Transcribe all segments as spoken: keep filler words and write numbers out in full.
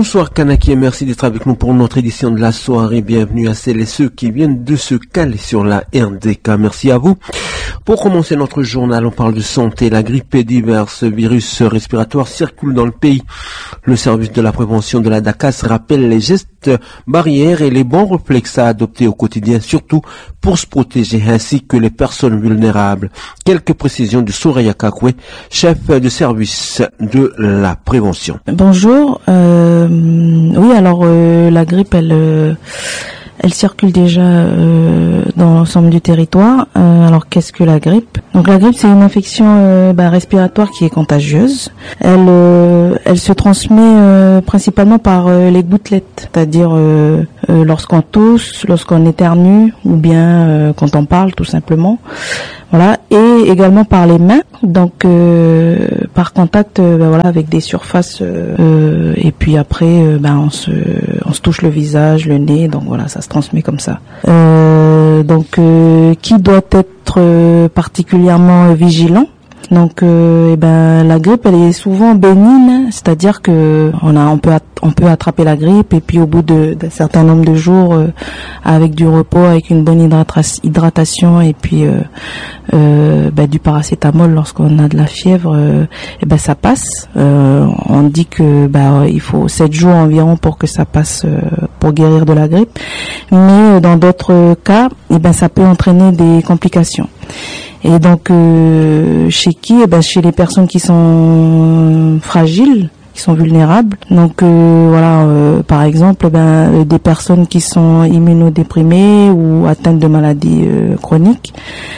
Bonsoir Kanaki et merci d'être avec nous pour notre édition de la soirée. Bienvenue à celles et ceux qui viennent de se caler sur la R D K. Merci à vous. Pour commencer notre journal, on parle de santé. La grippe et divers virus respiratoires circulent dans le pays. Le service de la prévention de la D A C A S rappelle les gestes barrières et les bons réflexes à adopter au quotidien, surtout pour se protéger, ainsi que les personnes vulnérables. Quelques précisions de Soraya Kakwe, chef de service de la prévention. Bonjour. Euh, oui, alors euh, la grippe, elle, euh, elle circule déjà euh, dans l'ensemble du territoire. Euh, alors, qu'est-ce que la grippe? Donc, la grippe, c'est une infection euh, bah, respiratoire qui est contagieuse. Elle, euh, elle se transmet euh, principalement par euh, les gouttelettes, c'est-à-dire euh, euh, lorsqu'on tousse, lorsqu'on éternue, ou bien euh, quand on parle, tout simplement. Voilà, et également par les mains, donc euh, par contact, euh, ben voilà, avec des surfaces, euh, et puis après, euh, ben on se, on se touche le visage, le nez, donc voilà, ça se transmet comme ça. Euh, donc, euh, qui doit être euh, particulièrement vigilant? Donc, euh, eh ben, la grippe, elle est souvent bénigne, c'est-à-dire que on a, on peut, on peut attraper la grippe et puis au bout de, d'un certain nombre de jours, euh, avec du repos, avec une bonne hydrata- hydratation et puis euh, euh, ben, du paracétamol lorsqu'on a de la fièvre, euh, eh ben ça passe. Euh, on dit que ben il faut sept jours environ pour que ça passe, euh, pour guérir de la grippe. Mais dans d'autres cas, eh ben ça peut entraîner des complications. Et donc, euh, chez qui? Eh ben, chez les personnes qui sont fragiles, qui sont vulnérables. Donc, euh, voilà, euh, par exemple, eh ben, des personnes qui sont immunodéprimées ou atteintes de maladies euh, chroniques,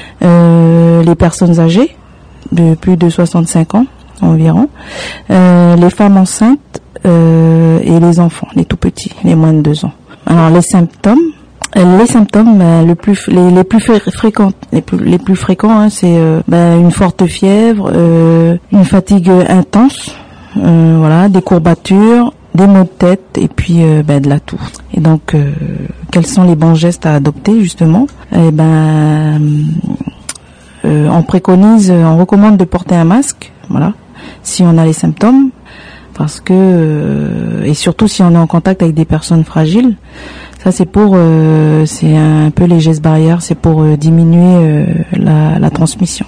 euh, les personnes âgées de plus de soixante-cinq ans environ, euh, les femmes enceintes euh, et les enfants, les tout petits, les moins de deux ans. Alors, les symptômes. Les symptômes, ben, le plus, les, les plus fréquents, les plus, les plus fréquents, hein, c'est euh, ben, une forte fièvre, euh, une fatigue intense, euh, voilà, des courbatures, des maux de tête et puis euh, ben, de la toux. Et donc, euh, quels sont les bons gestes à adopter justement? Eh ben, euh, on préconise, on recommande de porter un masque, voilà, si on a les symptômes, parce que euh, et surtout si on est en contact avec des personnes fragiles. Ça c'est pour, euh, c'est un peu les gestes barrières, c'est pour euh, diminuer euh, la, la transmission.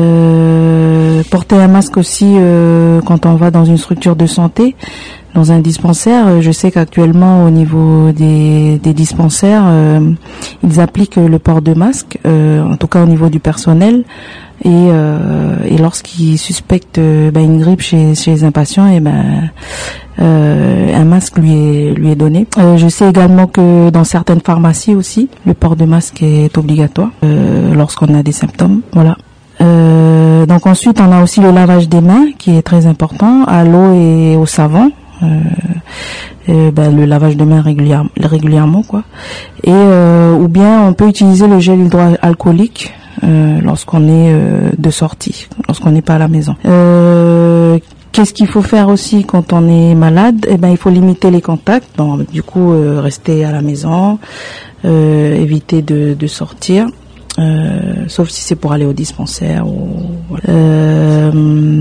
Euh, porter un masque aussi euh, quand on va dans une structure de santé, dans un dispensaire. Je sais qu'actuellement au niveau des, des dispensaires, euh, ils appliquent le port de masque, euh, en tout cas au niveau du personnel. Et, euh, et lorsqu'ils suspectent euh, ben, une grippe chez, chez un patient, et ben euh, un masque lui est lui est donné. Euh, je sais également que dans certaines pharmacies aussi, le port de masque est obligatoire euh, lorsqu'on a des symptômes. Voilà. Euh, donc ensuite, on a aussi le lavage des mains qui est très important, à l'eau et au savon. Euh, euh, ben, le lavage de mains régulièrement, régulièrement quoi. Et euh, ou bien on peut utiliser le gel hydroalcoolique. Euh, lorsqu'on est euh, de sortie, lorsqu'on n'est pas à la maison. Euh, qu'est-ce qu'il faut faire aussi quand on est malade? Eh ben, il faut limiter les contacts. Donc, du coup, euh, rester à la maison, euh, éviter de, de sortir, euh, sauf si c'est pour aller au dispensaire. Ou, voilà. euh,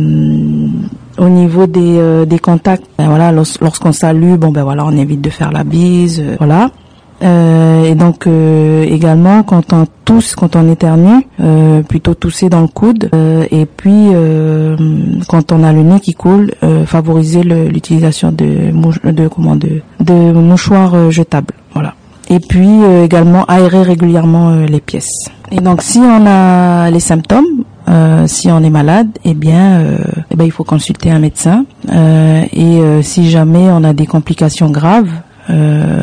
au niveau des, euh, des contacts, ben voilà, lors, lorsqu'on salue, bon ben voilà, on évite de faire la bise, euh, voilà. Euh, et donc euh, également quand on tousse, quand on éternue, euh, plutôt tousser dans le coude. Euh, et puis euh, quand on a le nez qui coule, euh, favoriser le, l'utilisation de, mouche, de comment de, de mouchoirs euh, jetables. Voilà. Et puis euh, également aérer régulièrement euh, les pièces. Et donc si on a les symptômes, euh, si on est malade, eh bien, euh, eh ben il faut consulter un médecin. Euh, et euh, si jamais on a des complications graves. Euh,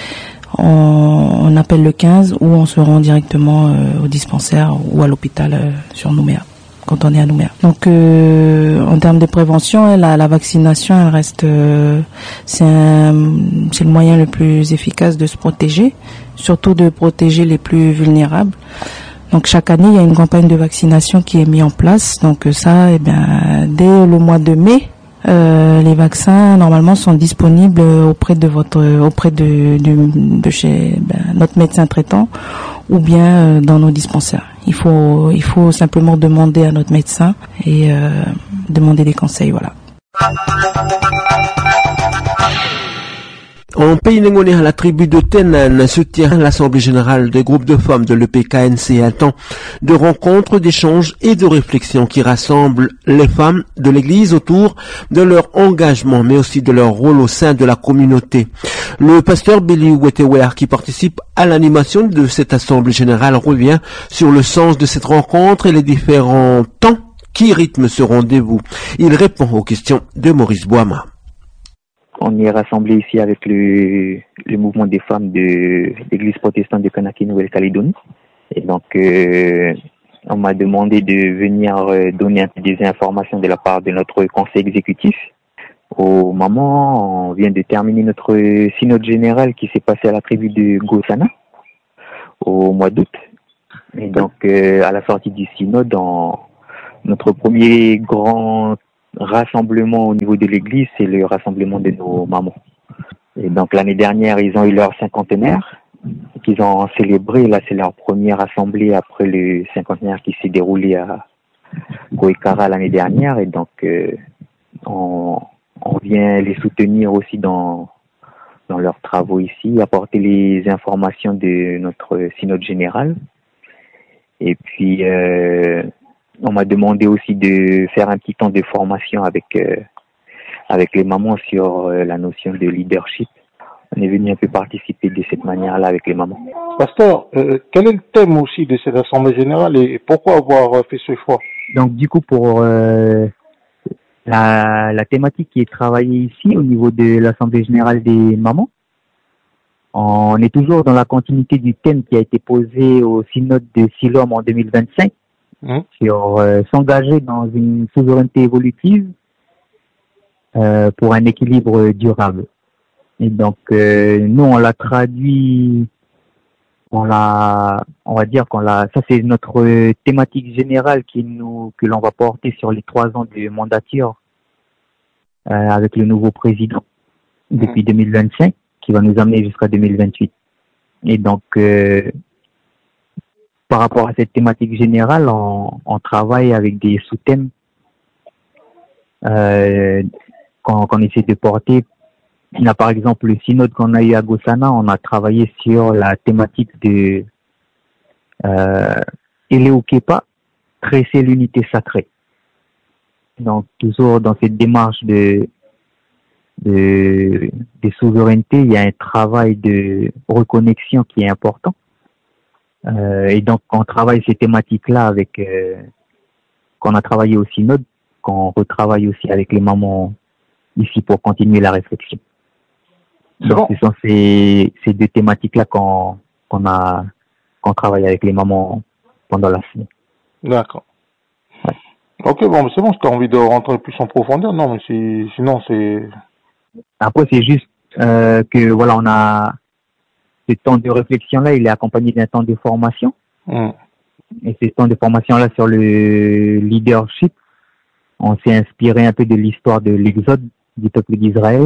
On, on appelle le quinze ou on se rend directement euh, au dispensaire ou à l'hôpital euh, sur Nouméa, quand on est à Nouméa. Donc, euh, en termes de prévention, la, la vaccination, elle reste, euh, c'est, un, c'est le moyen le plus efficace de se protéger, surtout de protéger les plus vulnérables. Donc, chaque année, il y a une campagne de vaccination qui est mise en place. Donc, ça, eh bien, dès le mois de mai, Euh, les vaccins normalement sont disponibles auprès de votre, auprès de, de, de chez ben, notre médecin traitant ou bien euh, dans nos dispensaires. Il faut, il faut simplement demander à notre médecin et euh, demander des conseils, voilà. En Pays Nengoné, à la tribu de Tenan, se tient l'Assemblée Générale des groupes de femmes de l'E P K N C, un temps de rencontres, d'échanges et de réflexions qui rassemblent les femmes de l'Église autour de leur engagement, mais aussi de leur rôle au sein de la communauté. Le pasteur Billy Wetewer, qui participe à l'animation de cette Assemblée Générale, revient sur le sens de cette rencontre et les différents temps qui rythment ce rendez-vous. Il répond aux questions de Maurice Boama. On est rassemblé ici avec le, le mouvement des femmes de l'église protestante de Conakry, Nouvelle-Calédonie. Et donc, euh, on m'a demandé de venir euh, donner un peu des informations de la part de notre conseil exécutif. Au moment, on vient de terminer notre synode général qui s'est passé à la tribu de Gosana au mois d'août. Et donc, euh, à la sortie du synode, on, notre premier grand rassemblement au niveau de l'église, c'est le rassemblement de nos mamans. Et donc l'année dernière, ils ont eu leur cinquantenaire qu'ils ont célébré. Là, c'est leur première assemblée après le cinquantenaire qui s'est déroulé à Goïkara l'année dernière. Et donc, euh, on, on vient les soutenir aussi dans, dans leurs travaux ici, apporter les informations de notre synode général. Et puis, euh, on m'a demandé aussi de faire un petit temps de formation avec euh, avec les mamans sur euh, la notion de leadership. On est venu un peu participer de cette manière-là avec les mamans. Pasteur, euh, quel est le thème aussi de cette assemblée générale et pourquoi avoir fait ce choix? Donc du coup, pour euh, la, la thématique qui est travaillée ici au niveau de l'assemblée générale des mamans, on est toujours dans la continuité du thème qui a été posé au synode de Siloam en deux mille vingt-cinq. Sur euh, s'engager dans une souveraineté évolutive euh, pour un équilibre durable. Et donc euh, nous on l'a traduit, on l'a, on va dire qu'on l'a, ça c'est notre thématique générale qui nous que l'on va porter sur les trois ans de mandature euh, avec le nouveau président depuis deux mille vingt-cinq qui va nous amener jusqu'à deux mille vingt-huit. Et donc euh, par rapport à cette thématique générale, on, on travaille avec des sous-thèmes euh, qu'on, qu'on essaie de porter. Là, par exemple, le synode qu'on a eu à Gosana, on a travaillé sur la thématique de euh, Eleukepa, tresser l'unité sacrée. Donc, toujours dans cette démarche de, de, de souveraineté, il y a un travail de reconnexion qui est important. Euh, et donc, on travaille ces thématiques-là avec, euh, qu'on a travaillé au synode, qu'on retravaille aussi avec les mamans ici pour continuer la réflexion. Donc, bon. Ce sont ces, ces deux thématiques-là qu'on, qu'on a, qu'on travaille avec les mamans pendant la semaine. D'accord. Ouais. Ok, bon, mais c'est bon, si tu as envie de rentrer plus en profondeur, non, mais si, sinon c'est... Après, c'est juste, euh, que, voilà, on a, ce temps de réflexion-là, il est accompagné d'un temps de formation. Mmh. Et ce temps de formation-là sur le leadership, on s'est inspiré un peu de l'histoire de l'exode du peuple d'Israël,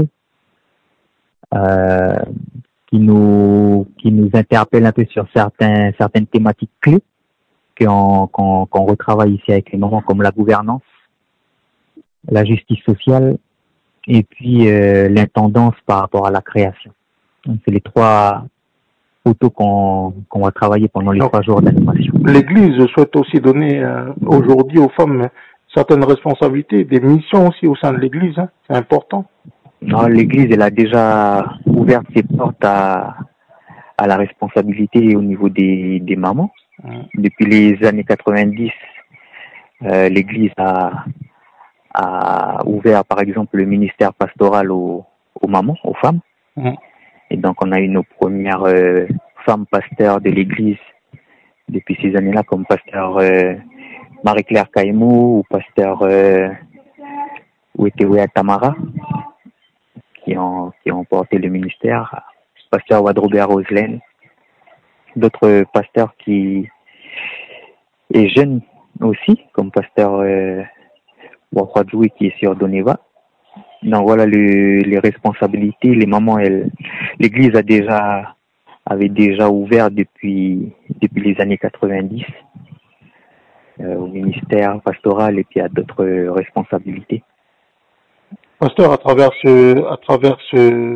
euh, qui nous qui nous interpelle un peu sur certains certaines thématiques clés qu'on qu'on, qu'on retravaille ici avec les mamans, comme la gouvernance, la justice sociale et puis euh, l'intendance par rapport à la création. Donc, c'est les trois photos qu'on, qu'on va travailler pendant les trois jours d'animation. L'Église souhaite aussi donner euh, aujourd'hui aux femmes certaines responsabilités, des missions aussi au sein de l'Église, hein. C'est important. Non, l'Église, elle a déjà ouvert ses portes à, à la responsabilité au niveau des, des mamans. Mmh. Depuis les années quatre-vingt-dix, euh, l'Église a, a ouvert, par exemple, le ministère pastoral aux, aux mamans, aux femmes. Mmh. Et donc, on a eu nos premières euh, femmes pasteurs de l'Église depuis ces années-là, comme pasteur euh, Marie-Claire Kaimou ou pasteur euh, Wetewe Tamara, qui ont, qui ont porté le ministère, pasteur Wadrobert Roselaine, d'autres pasteurs qui est jeune aussi, comme pasteur euh, Wakwadjoui qui est sur Doneva. Donc voilà le, les responsabilités. Les mamans, elles, l'Église a déjà avait déjà ouvert depuis depuis les années quatre-vingt-dix euh, au ministère pastoral et puis à d'autres responsabilités. Pasteur, à travers ce à travers ce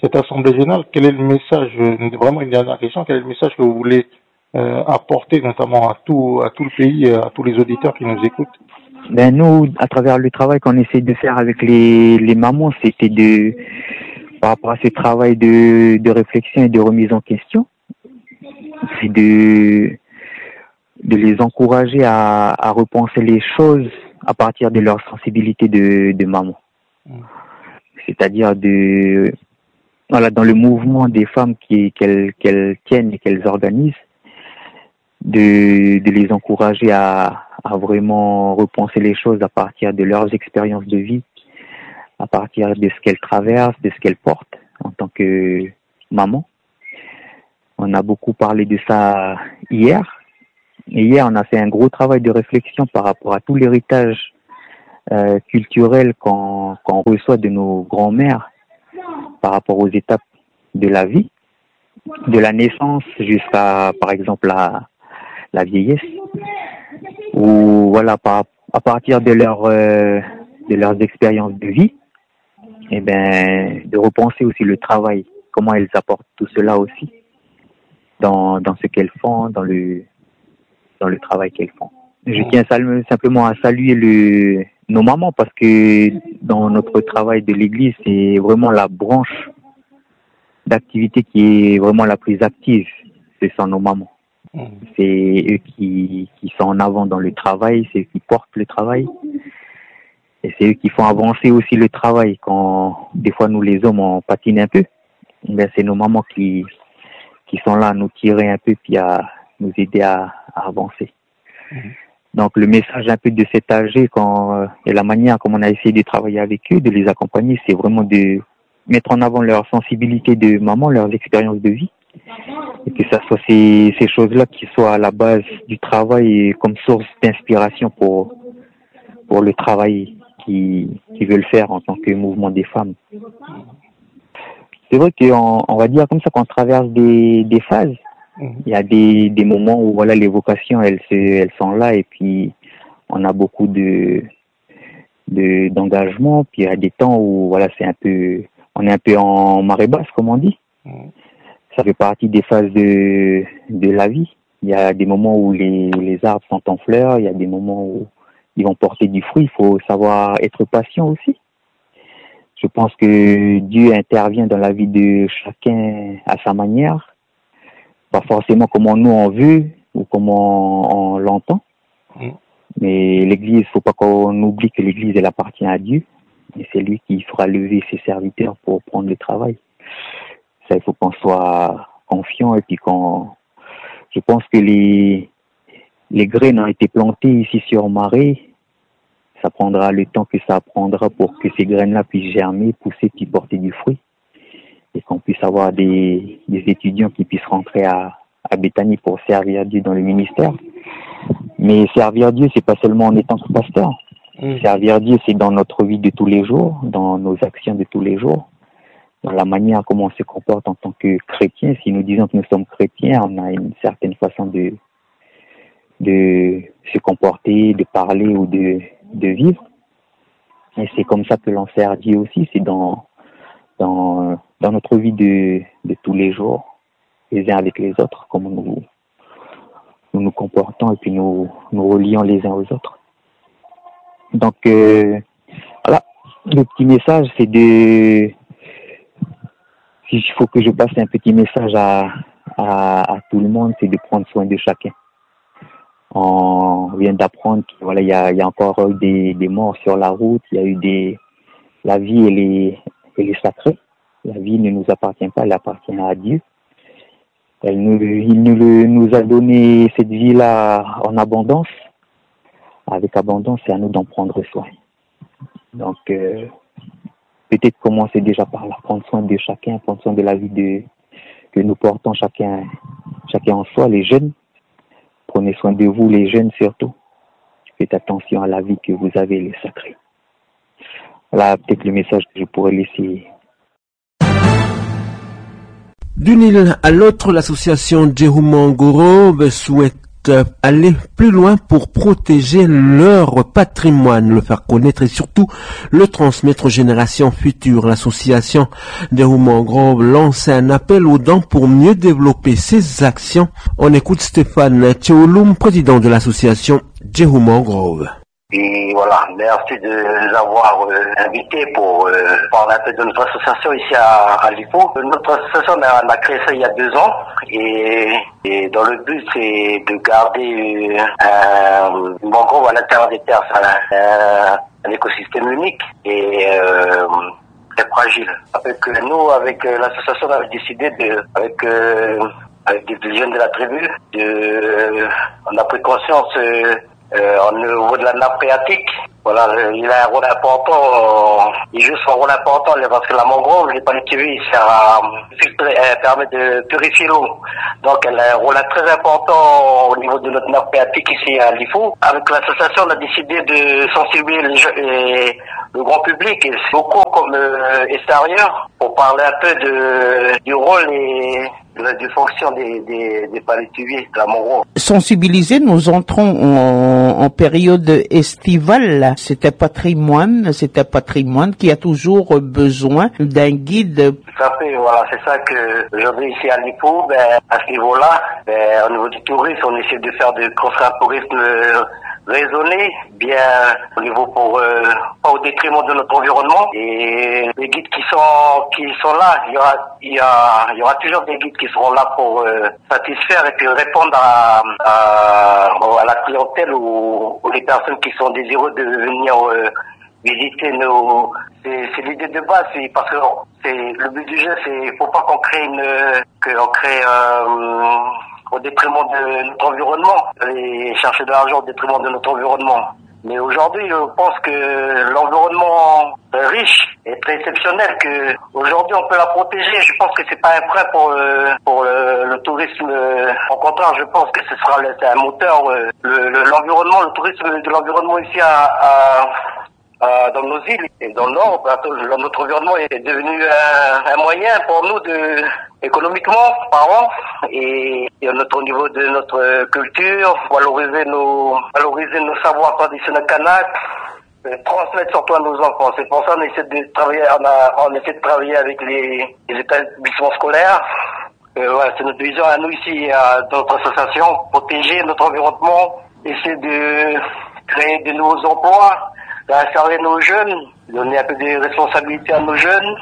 cette assemblée générale, quel est le message, vraiment une dernière question, quel est le message que vous voulez euh, apporter notamment à tout, à tout le pays, à tous les auditeurs qui nous écoutent? Ben nous, à travers le travail qu'on essaie de faire avec les, les mamans, c'était de, par rapport à ce travail de, de réflexion et de remise en question, c'est de, de les encourager à, à repenser les choses à partir de leur sensibilité de, de maman. Mmh. C'est-à-dire de, voilà, dans le mouvement des femmes qui, qu'elles, qu'elles tiennent et qu'elles organisent, de, de les encourager à, à vraiment repenser les choses à partir de leurs expériences de vie, à partir de ce qu'elles traversent, de ce qu'elles portent en tant que maman. On a beaucoup parlé de ça hier. Et hier, on a fait un gros travail de réflexion par rapport à tout l'héritage euh, culturel qu'on, qu'on reçoit de nos grands-mères par rapport aux étapes de la vie, de la naissance jusqu'à, par exemple, la, la vieillesse, où voilà, par, à partir de leur euh, de leurs expériences de vie, et ben de repenser aussi le travail, comment elles apportent tout cela aussi dans dans ce qu'elles font, dans le dans le travail qu'elles font. Je tiens simplement à saluer le nos mamans parce que dans notre travail de l'église, c'est vraiment la branche d'activité qui est vraiment la plus active, ce sont nos mamans. C'est eux qui, qui sont en avant dans le travail, c'est eux qui portent le travail. Et c'est eux qui font avancer aussi le travail. Quand des fois nous les hommes on patine un peu, ben c'est nos mamans qui, qui sont là à nous tirer un peu puis à nous aider à, à avancer. Mmh. Donc le message un peu de cet âge quand, et la manière comme on a essayé de travailler avec eux, de les accompagner, c'est vraiment de mettre en avant leur sensibilité de maman, leurs expériences de vie. Et que ça soit ces, ces choses-là qui soient à la base du travail et comme source d'inspiration pour, pour le travail qu'ils qui veulent faire en tant que mouvement des femmes. C'est vrai qu'on on va dire comme ça qu'on traverse des, des phases. Il y a des, des moments où voilà les vocations elles, se, elles sont là et puis on a beaucoup de, de d'engagement. Puis il y a des temps où voilà c'est un peu on est un peu en marée basse comme on dit. Ça fait partie des phases de, de la vie. Il y a des moments où les, les arbres sont en fleurs, il y a des moments où ils vont porter du fruit. Il faut savoir être patient aussi. Je pense que Dieu intervient dans la vie de chacun à sa manière. Pas forcément comment nous on veut ou comment on l'entend. Mais l'Église, faut pas qu'on oublie que l'Église, elle appartient à Dieu. Et c'est lui qui fera lever ses serviteurs pour prendre le travail. Ça, il faut qu'on soit confiant et puis qu'on... Je pense que les, les graines ont été plantées ici sur Marais. Ça prendra le temps que ça prendra pour que ces graines-là puissent germer, pousser, puis porter du fruit. Et qu'on puisse avoir des, des étudiants qui puissent rentrer à, à Béthanie pour servir Dieu dans le ministère. Mais servir Dieu, c'est pas seulement en étant pasteur. Mmh. Servir Dieu, c'est dans notre vie de tous les jours, dans nos actions de tous les jours, dans la manière comment on se comporte en tant que chrétien. Si nous disons que nous sommes chrétiens, on a une certaine façon de, de se comporter, de parler ou de, de vivre. Et c'est comme ça que l'on sert Dieu aussi, c'est dans, dans, dans notre vie de, de tous les jours, les uns avec les autres, comment nous nous, nous comportons et puis nous nous relions les uns aux autres. Donc, euh, voilà, le petit message, c'est de... S'il faut que je passe un petit message à, à, à tout le monde, c'est de prendre soin de chacun. On vient d'apprendre qu'il voilà, y a, y a encore eu des, des morts sur la route, il y a eu des... La vie, elle est, elle est sacrée. La vie ne nous appartient pas, elle appartient à Dieu. Elle nous, il nous, nous a donné cette vie-là en abondance. Avec abondance, c'est à nous d'en prendre soin. Donc, euh, peut-être commencer déjà par là, prendre soin de chacun, prendre soin de la vie de, que nous portons chacun, chacun en soi, les jeunes. Prenez soin de vous, les jeunes surtout. Faites attention à la vie que vous avez, les sacrés. Voilà peut-être le message que je pourrais laisser. D'une île à l'autre, l'association Djehumangoro souhaite aller plus loin pour protéger leur patrimoine, le faire connaître et surtout le transmettre aux générations futures. L'association Djehu Mangrove lance un appel aux dons pour mieux développer ses actions. On écoute Stéphane Tcheouloum, président de l'association Djehu Mangrove. Et voilà, merci de nous avoir euh, invités pour euh, parler un peu de notre association ici à, à Lifou. Notre association, on a, on a créé ça il y a deux ans et, et dans le but, c'est de garder euh, un mangrove à l'intérieur des terres. C'est un, un, un écosystème unique et euh, très fragile. Avec euh, nous, avec euh, l'association, on a décidé de, avec euh, avec des jeunes de la tribu, de, euh, on a pris conscience euh, Euh, au niveau de la nappe phréatique, voilà, il a un rôle important, euh, il joue son rôle important parce que la mangrove, les palétuviers, ça filtrer, elle permet de purifier l'eau. Donc elle a un rôle très important au niveau de notre nappe phréatique ici à Lifou. Avec l'association, on a décidé de sensibiliser les jeux, et le grand public et beaucoup comme euh, extérieur pour parler un peu de, du rôle et de la fonction des, des, des palétuviers de la mangrove. Sensibiliser, nous entrons en, en période estivale. C'est un patrimoine, c'est un patrimoine qui a toujours besoin d'un guide. Tout à fait, voilà, c'est ça que aujourd'hui ici à Lifou, ben, à ce niveau-là, ben, au niveau du tourisme, on essaie de faire de construire un tourisme raisonné, bien au niveau pour euh, pas au détriment de notre environnement. Et les guides qui sont qui sont là, il y aura il y a il y aura toujours des guides qui seront là pour euh, satisfaire et puis répondre à à, à la clientèle ou, ou les personnes qui sont désireuses de venir euh, visiter nos. C'est, c'est l'idée de base, c'est parce que c'est le but du jeu, c'est faut pas qu'on crée une qu'on crée euh, au détriment de notre environnement et chercher de l'argent au détriment de notre environnement. Mais aujourd'hui, je pense que l'environnement riche est très exceptionnel, que aujourd'hui on peut la protéger. Je pense que c'est pas un frein pour le, pour le, le tourisme. Au contraire, je pense que ce sera le, c'est un moteur. Le, le, l'environnement, le tourisme de l'environnement ici à, à Euh, dans nos îles et dans le nord, notre environnement est devenu un, un moyen pour nous de, économiquement, parlant, et, et à notre, au niveau de notre culture, valoriser nos, valoriser nos savoirs traditionnels kanak, transmettre surtout à nos enfants. C'est pour ça qu'on essaie de travailler, on, a, on essaie de travailler avec les, les établissements scolaires. Euh, ouais, c'est notre vision à nous ici, à notre association, protéger notre environnement, essayer de créer de nouveaux emplois, d'insérer nos jeunes, donner un peu de responsabilités à nos jeunes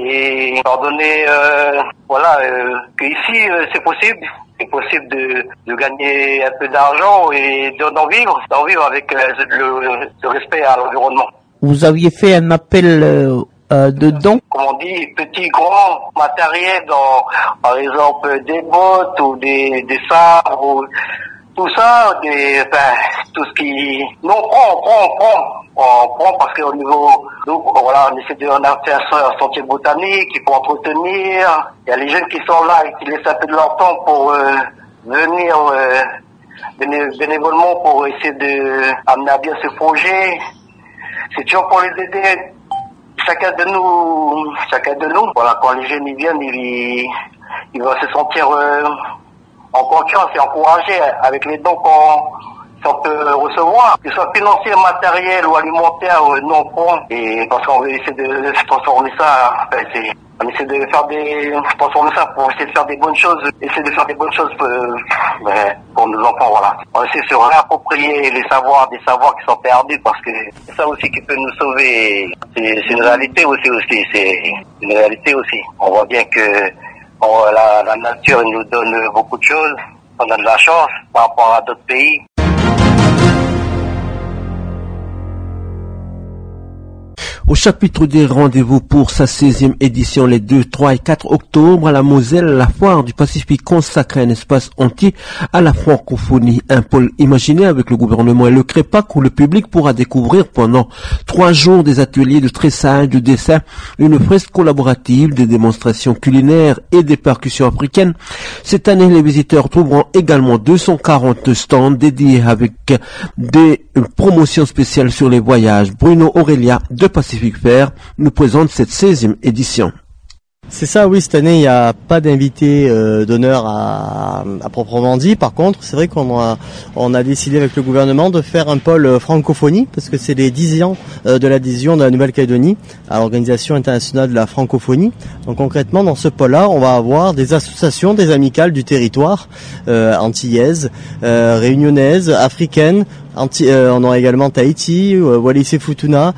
et leur donner, euh, voilà, euh, que ici euh, c'est possible, c'est possible de, de gagner un peu d'argent et d'en vivre, d'en vivre avec euh, le, le respect à l'environnement. Vous aviez fait un appel euh, euh, de dons. Comme on dit, petit, grand matériel, dans, par exemple des bottes ou des, des sabres ou tout ça, des, enfin, tout ce qui, non, on prend, on prend, on prend, on prend parce qu'au niveau, nous, voilà, on essaie de, on a fait un sentier botanique, il faut entretenir, il y a les jeunes qui sont là et qui laissent un peu de leur temps pour euh, venir euh, béné- bénévolement pour essayer de amener à bien ce projet. C'est toujours pour les aider, chacun de nous, chacun de nous, voilà, quand les jeunes ils viennent, ils, ils vont se sentir, euh, en confiance et encouragé avec les dons qu'on, qu'on peut recevoir, que ce soit financier, matériel ou alimentaire, nous on prend, et parce qu'on veut essayer de transformer ça, enfin, c'est, on essaie de faire des, transformer ça pour essayer de faire des bonnes choses, essayer de faire des bonnes choses pour, ben, pour nos enfants, voilà. On essaie de se réapproprier les savoirs, des savoirs qui sont perdus, parce que c'est ça aussi qui peut nous sauver. C'est, c'est une réalité aussi, aussi, c'est une réalité aussi. On voit bien que Bon, la, la nature nous donne beaucoup de choses, on a de la chance par rapport à d'autres pays. Au chapitre des rendez-vous pour sa seizième édition les deux, trois et quatre octobre à la Moselle, la foire du Pacifique consacre un espace entier à la francophonie. Un pôle imaginé avec le gouvernement et le CREPAC où le public pourra découvrir pendant trois jours des ateliers de tressage, de dessin, une fresque collaborative, des démonstrations culinaires et des percussions africaines. Cette année, les visiteurs trouveront également deux cent quarante stands dédiés avec des promotions spéciales sur les voyages. Bruno Aurelia de Pacifique Fair nous présente cette seizième édition. C'est ça, oui. Cette année, il n'y a pas d'invité euh, d'honneur à, à proprement dit. Par contre, c'est vrai qu'on a, on a décidé avec le gouvernement de faire un pôle francophonie parce que c'est les dix ans euh, de l'adhésion de la Nouvelle-Calédonie à l'Organisation internationale de la francophonie. Donc concrètement, dans ce pôle-là, on va avoir des associations, des amicales du territoire, euh, antillaises, euh, réunionnaises, africaines. Anti, euh, on aura également Tahiti, euh, Wallis et Futuna,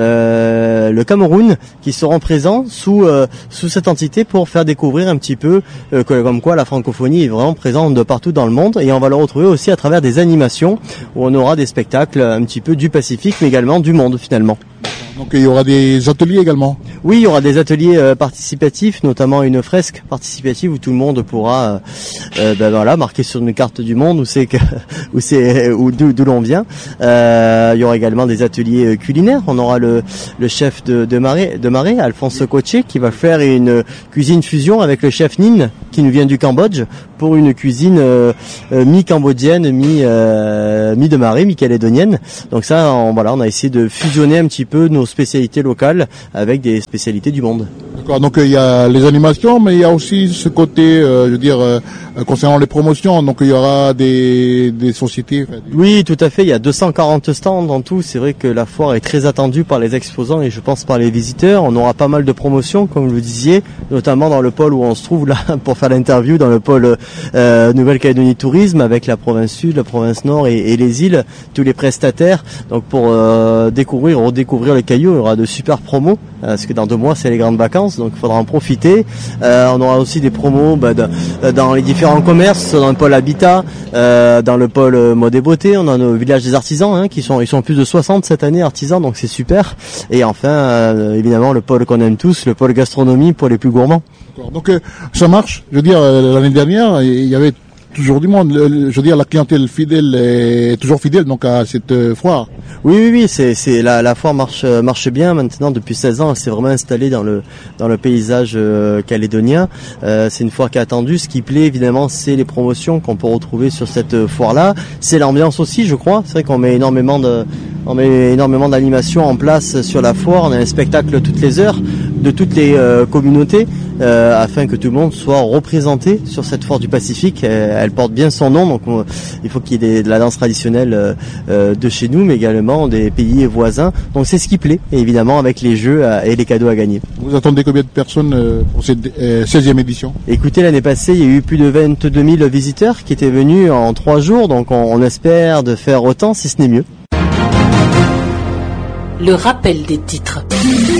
euh, le Cameroun, qui seront présents sous euh, sous cette entité pour faire découvrir un petit peu euh, que, comme quoi la francophonie est vraiment présente de partout dans le monde. Et on va le retrouver aussi à travers des animations où on aura des spectacles un petit peu du Pacifique, mais également du monde finalement. Donc il y aura des ateliers également. Oui, il y aura des ateliers euh, participatifs, notamment une fresque participative où tout le monde pourra, euh, euh, ben voilà, marquer sur une carte du monde où c'est que, où c'est, où d'où, d'où l'on vient. Euh, il y aura également des ateliers culinaires. On aura le, le chef de, de Marais, de Marais, Alphonse Coché, qui va faire une cuisine fusion avec le chef Nin, qui nous vient du Cambodge, pour une cuisine euh, euh, mi-cambodgienne, mi, euh, mi de Marais, mi-calédonienne. Donc ça, on, voilà, on a essayé de fusionner un petit peu nos spécialités locales avec des spécialités du monde. D'accord, donc il y a les animations, mais il y a aussi ce côté, euh, je veux dire, euh, concernant les promotions, donc il y aura des, des sociétés. Enfin, des... Oui, tout à fait, il y a deux cent quarante stands en tout, c'est vrai que la foire est très attendue par les exposants et je pense par les visiteurs. On aura pas mal de promotions, comme vous le disiez, notamment dans le pôle où on se trouve là pour faire l'interview, dans le pôle euh, Nouvelle-Calédonie Tourisme, avec la province Sud, la province Nord et, et les îles, tous les prestataires. Donc pour euh, découvrir, redécouvrir les cailloux, il y aura de super promos, parce que dans deux mois c'est les grandes vacances, donc il faudra en profiter. Euh, on aura aussi des promos bah, de, dans les différents commerces, dans le pôle habitat, euh, dans le pôle mode et beauté. On a nos villages des artisans, hein, qui sont, ils sont plus de soixante cette année artisans, donc c'est super. Et enfin, euh, évidemment, le pôle qu'on aime tous, le pôle gastronomie pour les plus gourmands. D'accord. Donc euh, ça marche. Je veux dire, euh, l'année dernière, il y avait toujours du monde. Le, je veux dire, la clientèle fidèle est toujours fidèle donc à cette euh, foire. Oui, oui, oui, c'est, c'est la, la foire marche marche bien maintenant depuis seize ans. Elle s'est vraiment installée dans le dans le paysage euh, calédonien. Euh, c'est une foire qui est attendue. Ce qui plaît évidemment, c'est les promotions qu'on peut retrouver sur cette foire-là. C'est l'ambiance aussi, je crois. C'est vrai qu'on met énormément de on met énormément d'animations en place sur la foire. On a un spectacle toutes les heures de toutes les euh, communautés euh, afin que tout le monde soit représenté sur cette foire du Pacifique. Euh, elle porte bien son nom, donc on, il faut qu'il y ait des, de la danse traditionnelle euh, euh, de chez nous, mais également des pays voisins. Donc c'est ce qui plaît, et évidemment avec les jeux euh, et les cadeaux à gagner. Vous attendez combien de personnes euh, pour cette euh, seizième édition? Écoutez, l'année passée, il y a eu plus de vingt-deux mille visiteurs qui étaient venus en trois jours, donc on, on espère de faire autant, si ce n'est mieux. Le rappel des titres.